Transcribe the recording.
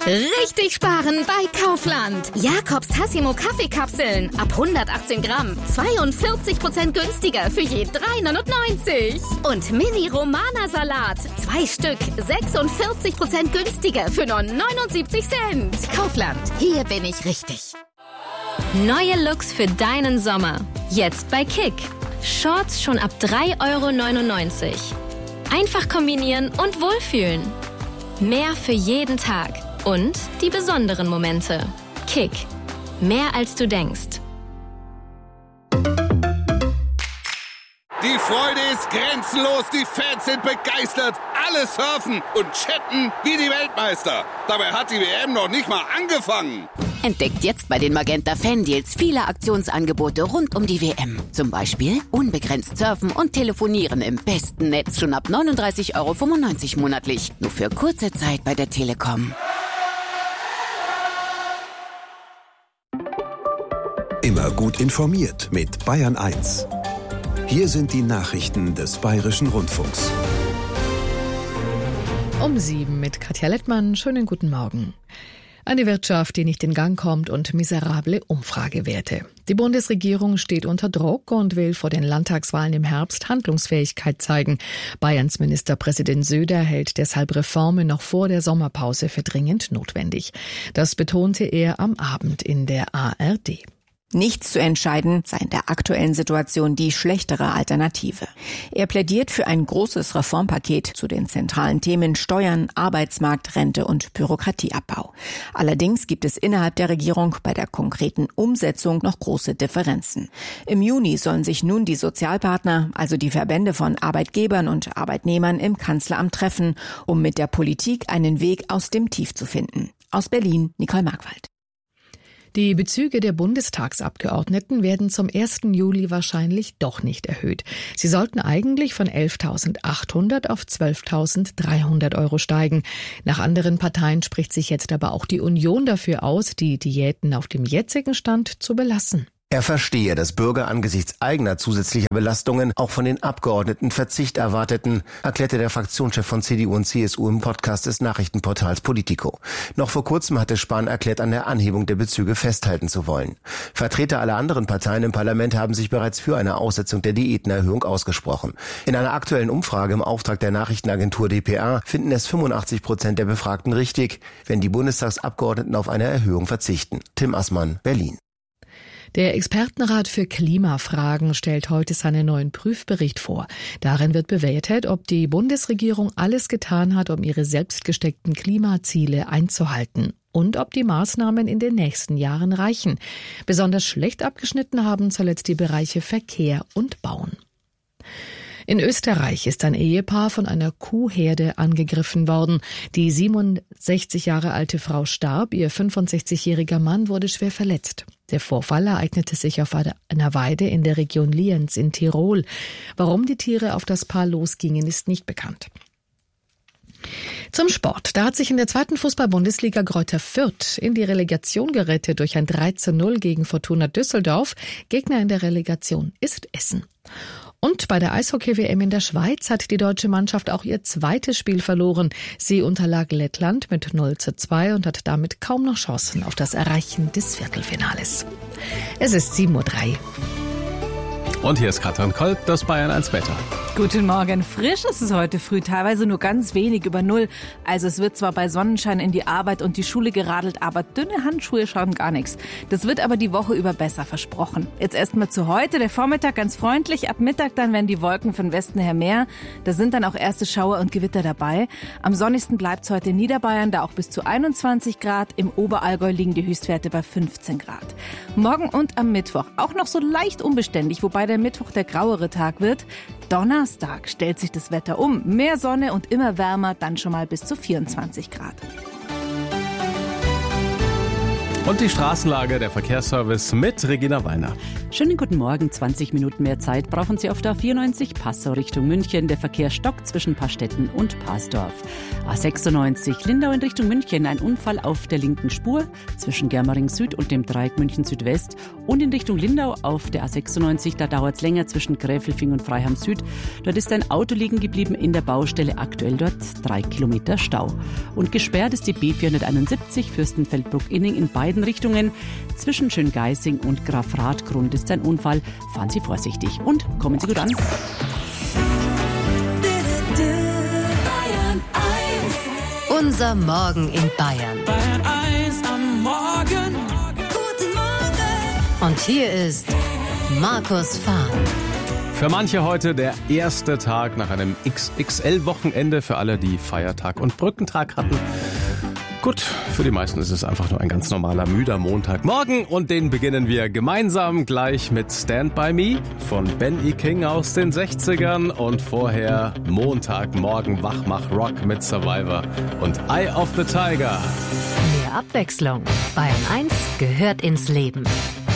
Richtig sparen bei Kaufland. Jakobs Tassimo Kaffeekapseln ab 118 Gramm. 42% günstiger für je 3,99. Und Mini Romana Salat. 2 Stück. 46% günstiger für nur 79 Cent. Kaufland. Hier bin ich richtig. Neue Looks für deinen Sommer. Jetzt bei Kick. Shorts schon ab 3,99 €. Einfach kombinieren und wohlfühlen. Mehr für jeden Tag. Und die besonderen Momente. Kick. Mehr als du denkst. Die Freude ist grenzenlos, die Fans sind begeistert, alle surfen und chatten wie die Weltmeister. Dabei hat die WM noch nicht mal angefangen. Entdeckt jetzt bei den Magenta Fan-Deals viele Aktionsangebote rund um die WM. Zum Beispiel unbegrenzt surfen und telefonieren im besten Netz schon ab 39,95 € monatlich. Nur für kurze Zeit bei der Telekom. Immer gut informiert mit Bayern 1. Hier sind die Nachrichten des Bayerischen Rundfunks. Um 7 mit Katja Lettmann. Schönen guten Morgen. Eine Wirtschaft, die nicht in Gang kommt und miserable Umfragewerte. Die Bundesregierung steht unter Druck und will vor den Landtagswahlen im Herbst Handlungsfähigkeit zeigen. Bayerns Ministerpräsident Söder hält deshalb Reformen noch vor der Sommerpause für dringend notwendig. Das betonte er am Abend in der ARD. Nichts zu entscheiden sei in der aktuellen Situation die schlechtere Alternative. Er plädiert für ein großes Reformpaket zu den zentralen Themen Steuern, Arbeitsmarkt, Rente und Bürokratieabbau. Allerdings gibt es innerhalb der Regierung bei der konkreten Umsetzung noch große Differenzen. Im Juni sollen sich nun die Sozialpartner, also die Verbände von Arbeitgebern und Arbeitnehmern, im Kanzleramt treffen, um mit der Politik einen Weg aus dem Tief zu finden. Aus Berlin, Nicole Markwald. Die Bezüge der Bundestagsabgeordneten werden zum 1. Juli wahrscheinlich doch nicht erhöht. Sie sollten eigentlich von 11.800 auf 12.300 € steigen. Nach anderen Parteien spricht sich jetzt aber auch die Union dafür aus, die Diäten auf dem jetzigen Stand zu belassen. Er verstehe, dass Bürger angesichts eigener zusätzlicher Belastungen auch von den Abgeordneten Verzicht erwarteten, erklärte der Fraktionschef von CDU und CSU im Podcast des Nachrichtenportals Politico. Noch vor kurzem hatte Spahn erklärt, an der Anhebung der Bezüge festhalten zu wollen. Vertreter aller anderen Parteien im Parlament haben sich bereits für eine Aussetzung der Diätenerhöhung ausgesprochen. In einer aktuellen Umfrage im Auftrag der Nachrichtenagentur dpa finden es 85% der Befragten richtig, wenn die Bundestagsabgeordneten auf eine Erhöhung verzichten. Tim Assmann, Berlin. Der Expertenrat für Klimafragen stellt heute seinen neuen Prüfbericht vor. Darin wird bewertet, ob die Bundesregierung alles getan hat, um ihre selbst gesteckten Klimaziele einzuhalten und ob die Maßnahmen in den nächsten Jahren reichen. Besonders schlecht abgeschnitten haben zuletzt die Bereiche Verkehr und Bauen. In Österreich ist ein Ehepaar von einer Kuhherde angegriffen worden. Die 67 Jahre alte Frau starb, ihr 65-jähriger Mann wurde schwer verletzt. Der Vorfall ereignete sich auf einer Weide in der Region Lienz in Tirol. Warum die Tiere auf das Paar losgingen, ist nicht bekannt. Zum Sport. Da hat sich in der 2. Fußball-Bundesliga Greuther Fürth in die Relegation gerettet durch ein 3:0 gegen Fortuna Düsseldorf. Gegner in der Relegation ist Essen. Und bei der Eishockey-WM in der Schweiz hat die deutsche Mannschaft auch ihr zweites Spiel verloren. Sie unterlag Lettland mit 0:2 und hat damit kaum noch Chancen auf das Erreichen des Viertelfinales. Es ist 7:03 Uhr. Und hier ist Katrin Kolb, das Bayern 1 Wetter. Guten Morgen. Frisch ist es heute früh, teilweise nur ganz wenig über Null. Also es wird zwar bei Sonnenschein in die Arbeit und die Schule geradelt, aber dünne Handschuhe schaden gar nichts. Das wird aber die Woche über besser, versprochen. Jetzt erstmal zu heute. Der Vormittag ganz freundlich. Ab Mittag dann werden die Wolken von Westen her mehr. Da sind dann auch erste Schauer und Gewitter dabei. Am sonnigsten bleibt es heute in Niederbayern, da auch bis zu 21 Grad. Im Oberallgäu liegen die Höchstwerte bei 15 Grad. Morgen und am Mittwoch auch noch so leicht unbeständig, wobei der Mittwoch der grauere Tag wird. Donnerstag stellt sich das Wetter um. Mehr Sonne und immer wärmer, dann schon mal bis zu 24 Grad. Und die Straßenlage, der Verkehrsservice mit Regina Weiner. Schönen guten Morgen. 20 Minuten mehr Zeit brauchen Sie auf der A94 Passau Richtung München. Der Verkehr stockt zwischen Paarstetten und Parsdorf. A96 Lindau in Richtung München. Ein Unfall auf der linken Spur zwischen Germering Süd und dem Dreieck München Südwest. Und in Richtung Lindau auf der A96. Da dauert es länger zwischen Gräfelfing und Freiham Süd. Dort ist ein Auto liegen geblieben in der Baustelle. Aktuell dort 3 Kilometer Stau. Und gesperrt ist die B471 Fürstenfeldbruck-Inning in beiden Richtungen. Zwischen Schöngeising und Grafrath-Grund ist ein Unfall. Fahren Sie vorsichtig und kommen Sie gut an. Unser Morgen in Bayern. Bayern 1 am Morgen. Guten Morgen. Und hier ist Markus Fahr. Für manche heute der erste Tag nach einem XXL-Wochenende, für alle, die Feiertag und Brückentag hatten. Gut, für die meisten ist es einfach nur ein ganz normaler, müder Montagmorgen und den beginnen wir gemeinsam gleich mit Stand By Me von Ben E. King aus den 60ern und vorher Montagmorgen Wachmach-Rock mit Survivor und Eye of the Tiger. Mehr Abwechslung. Bayern 1 gehört ins Leben.